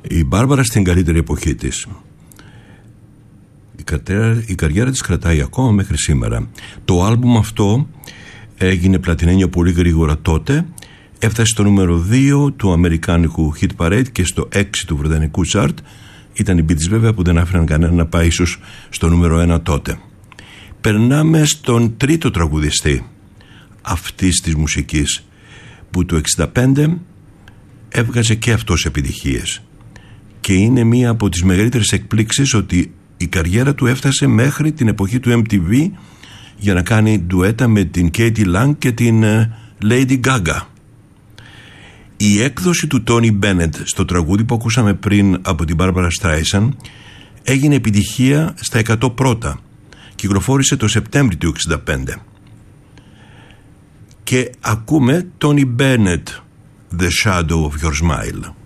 Η Μπάρμπαρα στην καλύτερη εποχή της. Η καριέρα της κρατάει ακόμα μέχρι σήμερα. Το άλμπουμ αυτό έγινε πλατινένιο πολύ γρήγορα τότε. Έφτασε στο νούμερο 2 του αμερικάνικου Hit Parade και στο 6 του βρετανικού chart. Ήταν οι Beatles βέβαια που δεν άφηναν κανένα να πάει ίσως στο νούμερο 1 τότε. Περνάμε στον τρίτο τραγουδιστή αυτής της μουσικής, που το 65 έβγαζε και αυτός επιτυχίες, και είναι μία από τις μεγαλύτερες εκπλήξεις ότι η καριέρα του έφτασε μέχρι την εποχή του MTV για να κάνει ντουέτα με την Katie Lang και την Lady Gaga. Η έκδοση του Tony Bennett στο τραγούδι που ακούσαμε πριν από την Barbra Streisand έγινε επιτυχία στα 100 πρώτα. Κυκλοφόρησε το Σεπτέμβρη του 65. Και ακούμε Tony Bennett, The Shadow of Your Smile.